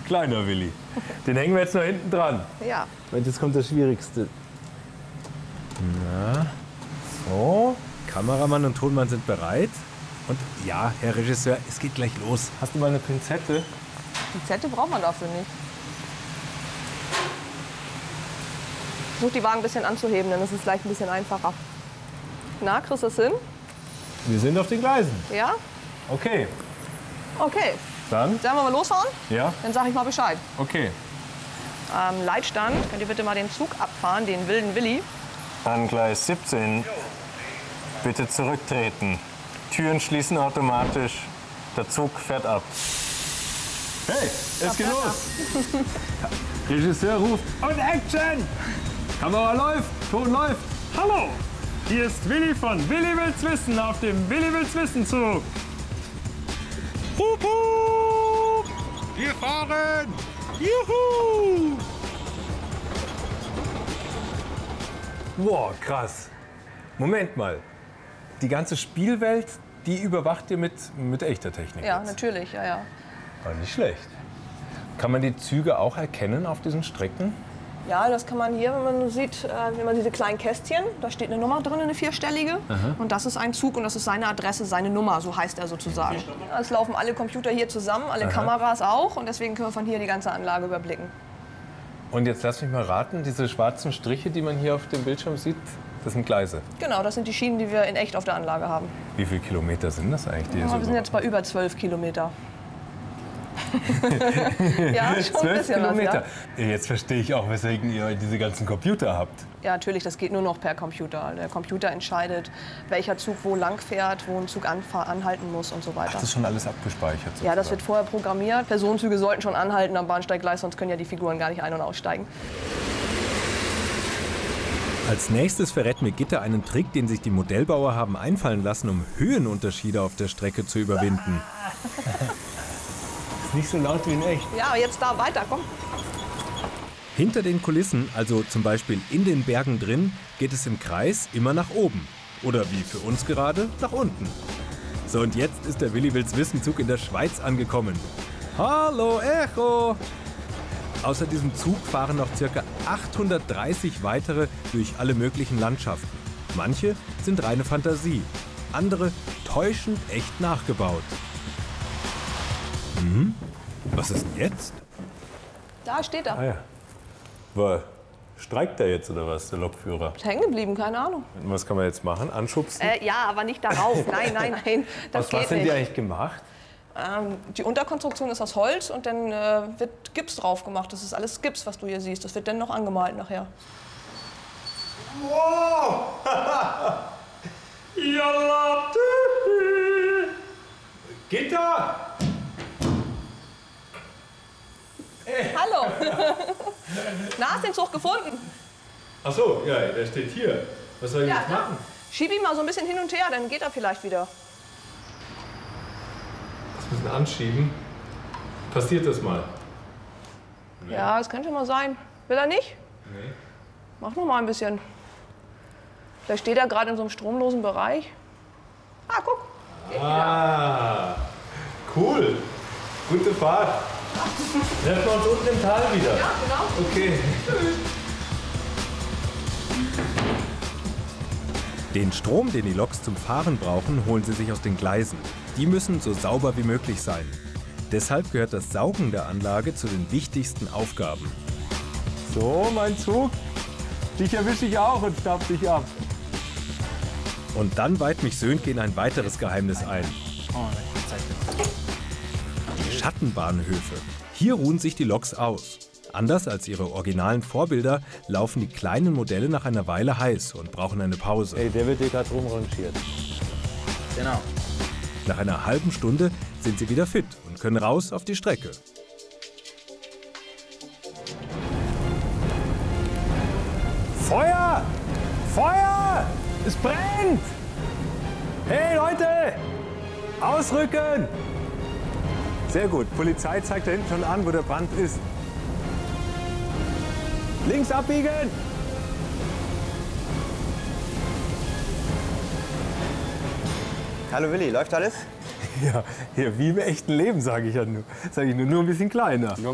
Kleiner Willi. Den hängen wir jetzt noch hinten dran. Ja. Und jetzt kommt das Schwierigste. Na, so. Kameramann und Tonmann sind bereit. Und ja, Herr Regisseur, es geht gleich los. Hast du mal eine Pinzette? Pinzette braucht man dafür nicht. Versuch die Wagen ein bisschen anzuheben, dann ist es gleich ein bisschen einfacher. Na, kriegst du das hin? Wir sind auf den Gleisen. Ja? Okay. Okay. Dann? Sollen wir mal losfahren? Ja. Dann sag ich mal Bescheid. Okay. Leitstand, könnt ihr bitte mal den Zug abfahren, den wilden Willi? An Gleis 17. Bitte zurücktreten. Türen schließen automatisch. Der Zug fährt ab. Hey, es geht los. Regisseur ruft und Action! Kamera läuft, Ton läuft. Hallo, hier ist Willi von Willi will's wissen auf dem Willi will's wissen Zug. Hup, hup. Wir fahren! Juhu! Boah, krass. Moment mal. Die ganze Spielwelt, die überwacht ihr mit echter Technik? Ja, jetzt? natürlich, ja, ja. War nicht schlecht. Kann man die Züge auch erkennen auf diesen Strecken? Ja, das kann man hier, wenn man sieht, wenn man diese kleinen Kästchen, da steht eine Nummer drin, eine vierstellige. Aha. Und das ist ein Zug und das ist seine Adresse, seine Nummer, so heißt er sozusagen. Es laufen alle Computer hier zusammen, alle Kameras auch und deswegen können wir von hier die ganze Anlage überblicken. Und jetzt lass mich mal raten, diese schwarzen Striche, die man hier auf dem Bildschirm sieht, das sind Gleise. Genau, das sind die Schienen, die wir in echt auf der Anlage haben. Wie viele Kilometer sind das eigentlich? Die ihr so Wir sind jetzt bei über 12 Kilometer. Ja, schon 12 ein bisschen Kilometer. was, ja. Jetzt verstehe ich auch, weswegen ihr diese ganzen Computer habt. Ja, natürlich, das geht nur noch per Computer. Der Computer entscheidet, welcher Zug wo lang fährt, wo ein Zug anhalten muss und so weiter. Das ist schon alles abgespeichert sozusagen. Ja, das wird vorher programmiert. Personenzüge sollten schon anhalten am Bahnsteiggleis, sonst können ja die Figuren gar nicht ein- und aussteigen. Als nächstes verrät mir Gitter einen Trick, den sich die Modellbauer haben einfallen lassen, um Höhenunterschiede auf der Strecke zu überwinden. Ist nicht so laut wie in echt. Ja, jetzt da weiter, komm. Hinter den Kulissen, also zum Beispiel in den Bergen drin, geht es im Kreis immer nach oben. Oder wie für uns gerade, nach unten. So, und jetzt ist der Willi will's wissen Zug in der Schweiz angekommen. Hallo Echo! Außer diesem Zug fahren noch ca. 830 weitere durch alle möglichen Landschaften. Manche sind reine Fantasie, andere täuschend echt nachgebaut. Was ist denn jetzt? Da steht er. Ah ja. War, streikt der jetzt oder was, der Lokführer? Ist hängen geblieben, keine Ahnung. Und was kann man jetzt machen? Anschubsen? Ja, aber nicht darauf. Nein, nein, nein. Das was geht sind nicht. die eigentlich gemacht? Die Unterkonstruktion ist aus Holz und dann wird Gips drauf gemacht. Das ist alles Gips, was du hier siehst. Das wird dann noch angemalt nachher. Wow! Jalla! Gitter! Hallo! Na, hast du den Zug gefunden? Ach so, ja, der steht hier. Was soll ich jetzt machen? Schieb ihn mal so ein bisschen hin und her, dann geht er vielleicht wieder. Das müssen anschieben. Passiert das mal? Ja, das könnte mal sein. Will er nicht? Nee. Mach noch mal ein bisschen. Vielleicht steht er gerade in so einem stromlosen Bereich. Ah, guck. Ah, cool. Gute Fahrt. Treffen wir uns unten im Tal wieder. Ja, genau. Okay. Den Strom, den die Loks zum Fahren brauchen, holen sie sich aus den Gleisen. Die müssen so sauber wie möglich sein. Deshalb gehört das Saugen der Anlage zu den wichtigsten Aufgaben. So, mein Zug. Dich erwische ich auch und schnapp dich ab. Und dann weiht mich Sönke in ein weiteres Geheimnis ein. Die Schattenbahnhöfe. Hier ruhen sich die Loks aus. Anders als ihre originalen Vorbilder laufen die kleinen Modelle nach einer Weile heiß und brauchen eine Pause. Ey, der wird dir gerade rumrangiert. Genau. Nach einer halben Stunde sind sie wieder fit und können raus auf die Strecke. Feuer! Feuer! Es brennt! Hey Leute! Ausrücken! Sehr gut. Polizei zeigt da hinten schon an, wo der Brand ist. Links abbiegen! Hallo Willi, läuft alles? Ja, hier wie im echten Leben, sage ich ja nur. Sage ich nur ein bisschen kleiner.